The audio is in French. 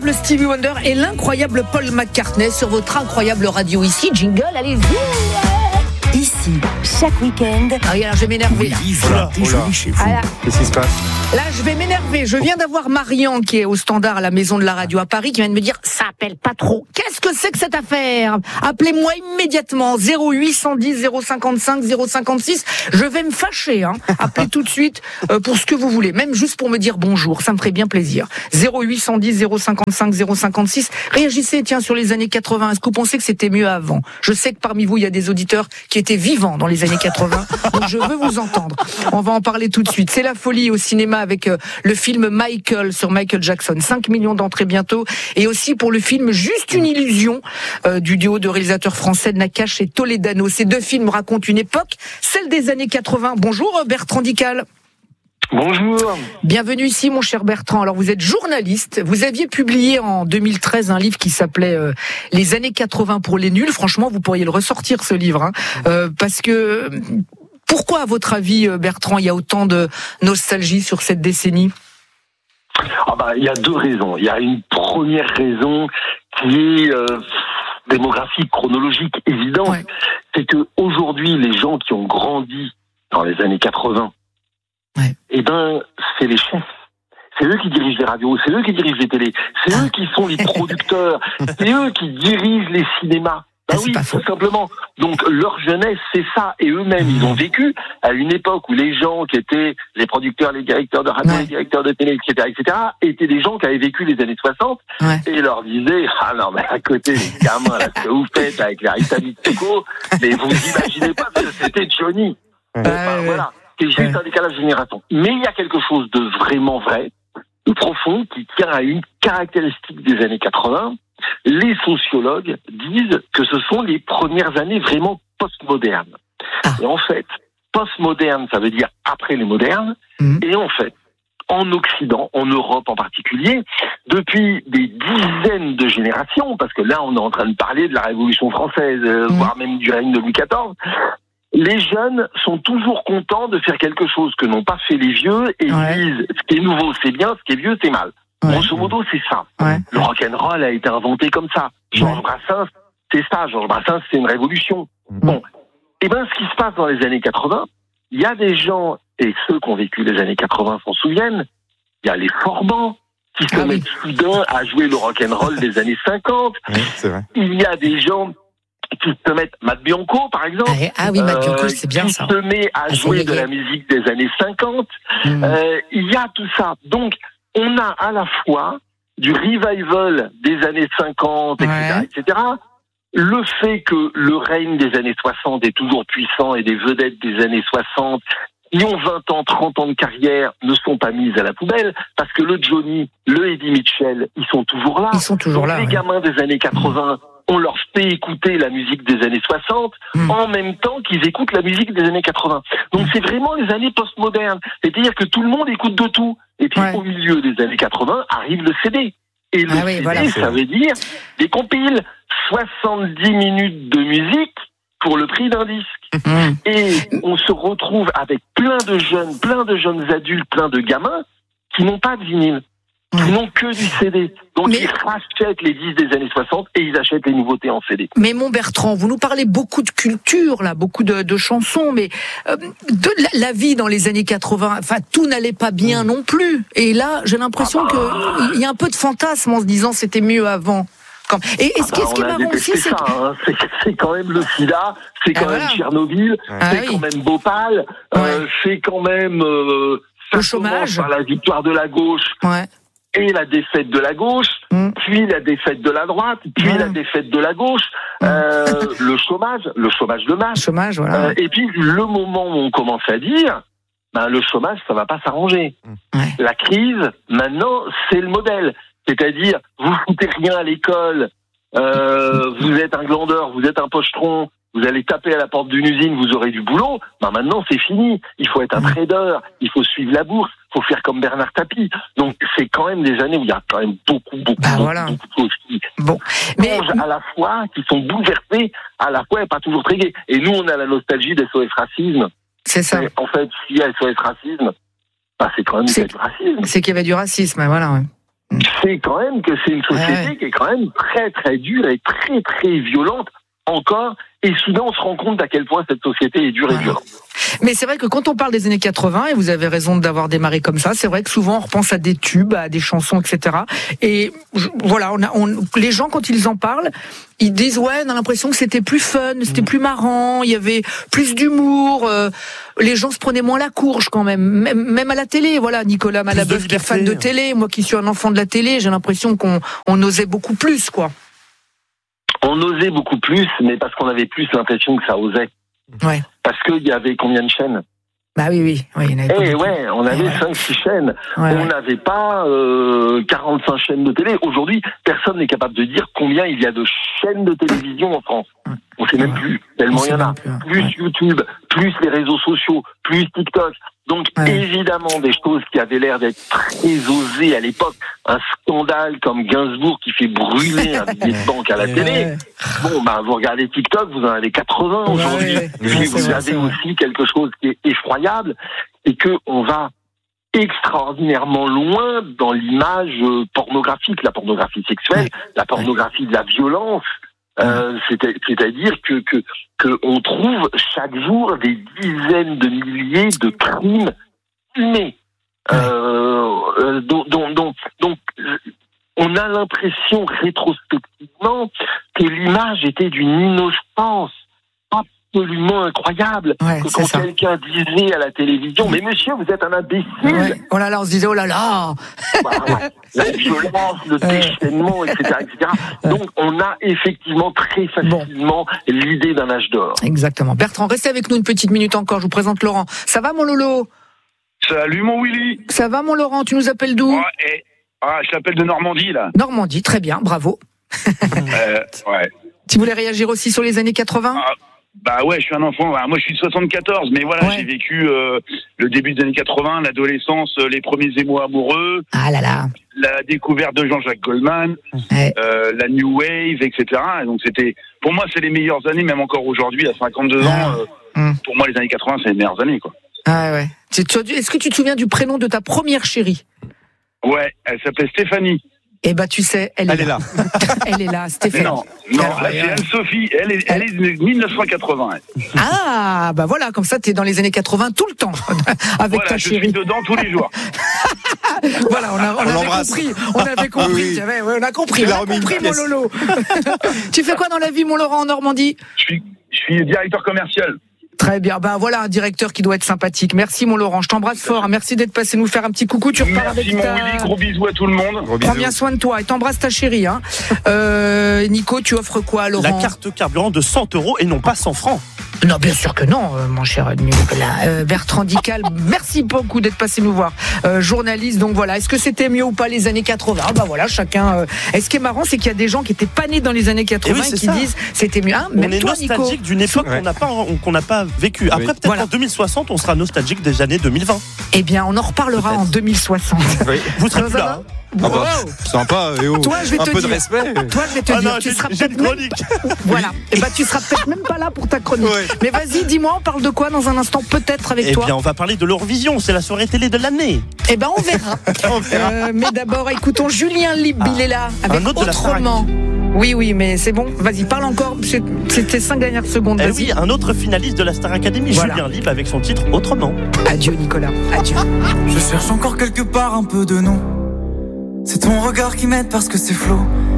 l'incroyable Stevie Wonder et l'incroyable Paul McCartney sur votre incroyable radio. Ici, jingle, allez-y. Ici, chaque week-end. Ah, alors, je vais m'énerver là. Chez vous. Ah, Qu'est-ce qui se passe? là, je vais m'énerver. Je viens d'avoir Marian qui est au standard à la maison de la radio à Paris qui vient de me dire ça appelle pas trop. Qu'est-ce que c'est que cette affaire? Appelez-moi immédiatement 0810 055 056. Je vais me fâcher. Appelez tout de suite pour ce que vous voulez, même juste pour me dire bonjour. Ça me ferait bien plaisir. 0810 055 056. Réagissez tiens sur les années 80. Est-ce que vous pensez que c'était mieux avant? Je sais que parmi vous il y a des auditeurs qui étaient vivants dans les années 80. Donc je veux vous entendre. On va en parler tout de suite. C'est la folie au cinéma avec le film Michael sur Michael Jackson. 5 millions d'entrées bientôt. Et aussi pour le film Juste une illusion du duo de réalisateurs français Nakache et Toledano. Ces deux films racontent une époque, celle des années 80. Bonjour Bertrand Dical. Bonjour. Bienvenue ici mon cher Bertrand. Alors vous êtes journaliste, vous aviez publié en 2013 un livre qui s'appelait Les années 80 pour les nuls. Franchement vous pourriez le ressortir ce livre parce que pourquoi à votre avis Bertrand il y a autant de nostalgie sur cette décennie? Il y a deux raisons. Il y a une première raison qui est démographique, chronologique, évidente. Ouais. C'est que aujourd'hui les gens qui ont grandi dans les années 80, c'est les chefs. C'est eux qui dirigent les radios, c'est eux qui dirigent les télés, c'est eux qui sont les producteurs, c'est eux qui dirigent les cinémas. Oui, tout simplement. Donc leur jeunesse, c'est ça. Et eux-mêmes, ils ont vécu à une époque où les gens qui étaient les producteurs, les directeurs de radio, les directeurs de télé, etc., étaient des gens qui avaient vécu les années 60 et leur disaient « Ah non, mais à côté, les gamins, là, ce que vous faites avec la Rita Mitsuko, mais vous imaginez pas que c'était Johnny. » Voilà. C'est juste un décalage de génération. Mais il y a quelque chose de vraiment vrai, de profond, qui tient à une caractéristique des années 80. Les sociologues disent que ce sont les premières années vraiment postmodernes. Et en fait, postmoderne, ça veut dire après les modernes. Et en fait, en Occident, en Europe en particulier, depuis des dizaines de générations, parce que là, on est en train de parler de la Révolution française, voire même du règne de Louis XIV, les jeunes sont toujours contents de faire quelque chose que n'ont pas fait les vieux et ils disent ce qui est nouveau c'est bien, ce qui est vieux c'est mal. Grosso modo c'est ça. Le rock'n'roll a été inventé comme ça. Georges Brassens, c'est ça. Georges Brassens c'est une révolution. Bon, et ce qui se passe dans les années 80, il y a des gens, et ceux qui ont vécu les années 80 s'en souviennent, il y a les Forbans qui se mettent soudain à jouer le rock'n'roll des années 50. C'est vrai. Il y a des gens qui se mettent, Matt Bianco par exemple, Matt Bianco, c'est bien qui ça. se met à jouer de la musique des années 50. Il y a tout ça. Donc, on a à la fois du revival des années 50, etc., le fait que le règne des années 60 est toujours puissant et des vedettes des années 60 qui ont 20 ans, 30 ans de carrière ne sont pas mises à la poubelle parce que le Johnny, le Eddie Mitchell, ils sont toujours là. Ils sont toujours là. Les gamins des années 80, on leur fait écouter la musique des années 60 en même temps qu'ils écoutent la musique des années 80. Donc c'est vraiment les années postmodernes. C'est-à-dire que tout le monde écoute de tout. Et puis au milieu des années 80 arrive le CD. Et le CD, ça veut dire des compiles, 70 minutes de musique pour le prix d'un disque. Et on se retrouve avec plein de jeunes adultes, plein de gamins qui n'ont pas de vinyle. Qui n'ont que du CD. Donc ils rachètent les disques des années 60 et ils achètent les nouveautés en CD. Mais mon Bertrand, vous nous parlez beaucoup de culture, là, beaucoup de chansons, mais de la vie dans les années 80, tout n'allait pas bien non plus. Et là, j'ai l'impression qu'il y a un peu de fantasme en se disant c'était mieux avant. Et ce qui est marrant aussi, c'est c'est quand même le sida, c'est quand même Tchernobyl, c'est quand même Bhopal, c'est quand même le chômage, par la victoire de la gauche. Et la défaite de la gauche, puis la défaite de la droite, puis la défaite de la gauche, le chômage de masse. Et puis le moment où on commence à dire, le chômage, ça va pas s'arranger. La crise, maintenant, c'est le modèle. C'est-à-dire, vous foutez rien à l'école, vous êtes un glandeur, vous êtes un pochetron, vous allez taper à la porte d'une usine, vous aurez du boulot. Maintenant, c'est fini. Il faut être un trader, il faut suivre la bourse, il faut faire comme Bernard Tapie. Donc, c'est quand même des années où il y a quand même beaucoup de choses qui changent à la fois, qui sont bouleversées, à la fois et pas toujours très gaies. Et nous, on a la nostalgie des SOS Racisme. C'est ça. Et en fait, s'il y a SOS Racisme, c'est quand même du racisme. C'est qu'il y avait du racisme, voilà. c'est quand même que c'est une société qui est quand même très très dure et très très violente encore. Et soudain, on se rend compte à quel point cette société est dure et violente. Mais c'est vrai que quand on parle des années 80, et vous avez raison d'avoir démarré comme ça, c'est vrai que souvent on repense à des tubes, à des chansons, etc. Et voilà, les gens quand ils en parlent, ils disent on a l'impression que c'était plus fun, c'était plus marrant, il y avait plus d'humour, les gens se prenaient moins la courge quand même à la télé. Voilà, Nicolas Malabeuf qui est fan de télé, moi qui suis un enfant de la télé, j'ai l'impression qu'on osait beaucoup plus, quoi. On osait beaucoup plus, mais parce qu'on avait plus l'impression que ça osait. Ouais. Parce qu'il y avait combien de chaînes ? Bah oui, il y en avait on avait 5-6 chaînes. On n'avait pas 45 chaînes de télé. Aujourd'hui, personne n'est capable de dire combien il y a de chaînes de télévision en France. On ne sait même plus, tellement il y en a. Plus YouTube, plus les réseaux sociaux, plus TikTok. Donc évidemment des choses qui avaient l'air d'être très osées à l'époque. Un scandale comme Gainsbourg qui fait brûler un billet de banque à la télé. Bon, vous regardez TikTok, vous en avez 80 aujourd'hui. Et vous avez aussi quelque chose qui est effroyable, et que on va extraordinairement loin dans l'image pornographique, la pornographie sexuelle, la pornographie de la violence. C'est-à-dire que on trouve chaque jour des dizaines de milliers de crimes humains. Donc, on a l'impression rétrospectivement que l'image était d'une innocence absolument incroyable. Quand quelqu'un disait à la télévision, mais monsieur, vous êtes un imbécile. Oh là là, on se disait, oh là là. La violence, le déchaînement, etc., etc. Donc, on a effectivement très facilement l'idée d'un âge d'or. Exactement. Bertrand, restez avec nous une petite minute encore. Je vous présente Laurent. Ça va, mon Lolo ? Salut, mon Willy. Ça va, mon Laurent ? Tu nous appelles d'où ? Je t'appelle de Normandie, là. Normandie, très bien, bravo. Tu voulais réagir aussi sur les années 80 ? Je suis un enfant. Moi, je suis de 74, mais voilà, j'ai vécu le début des années 80, l'adolescence, les premiers émois amoureux. Ah là là. La découverte de Jean-Jacques Goldman, la New Wave, etc. Donc pour moi, c'est les meilleures années, même encore aujourd'hui, à 52 ans. Pour moi, les années 80, c'est les meilleures années, quoi. Ah ouais. Est-ce que tu te souviens du prénom de ta première chérie ? Ouais, elle s'appelait Stéphanie. Eh ben, tu sais, elle est là. Elle est là, Stéphanie. Non, là, c'est Anne-Sophie. Elle est de 1980. Ah, bah voilà, comme ça, t'es dans les années 80 tout le temps, avec ta chérie. Je suis dedans tous les jours. Voilà, on avait compris. On avait compris. On a compris. On a compris, mon Lolo. Tu fais quoi dans la vie, mon Laurent, en Normandie ? Je suis directeur commercial. Très bien, voilà un directeur qui doit être sympathique. Merci mon Laurent, je t'embrasse fort. Merci d'être passé nous faire un petit coucou. Tu repars avec ta... Merci mon Willy, gros bisous à tout le monde. Prends bien soin de toi et t'embrasse ta chérie. Nico, tu offres quoi à Laurent ? La carte carburant de 100 € et non pas 100 francs. Non, bien sûr que non, mon cher Nicolas. Bertrand Dical, merci beaucoup d'être passé nous voir. Journaliste, donc voilà. Est-ce que c'était mieux ou pas les années 80 ? Voilà, chacun. Et ce qui est marrant, c'est qu'il y a des gens qui n'étaient pas nés dans les années 80 et qui disent c'était mieux. On est nostalgique d'une époque qu'on n'a pas vécue. Après, peut-être en 2060, on sera nostalgique des années 2020. Eh bien, on en reparlera en 2060. Vous serez plus là. Sympa, toi, je vais te peu dire. De respect. Toi, je vais te dire. Tu seras peut-être chronique. Voilà. Et tu seras peut-être même pas là pour ta chronique. Mais vas-y, dis-moi, on parle de quoi dans un instant, peut-être avec toi ? Eh bien, on va parler de l'Eurovision. C'est la soirée télé de l'année. Eh ben, on verra. Mais d'abord, écoutons Julien Lieb. Il est là avec Autrement. Oui, mais c'est bon. Vas-y, parle encore. C'était 5 dernières secondes. Oui, un autre finaliste de la Star Academy, Julien Lieb, avec son titre Autrement. Adieu, Nicolas. Adieu. Je cherche encore quelque part un peu de nous. C'est ton regard qui m'aide parce que c'est flou.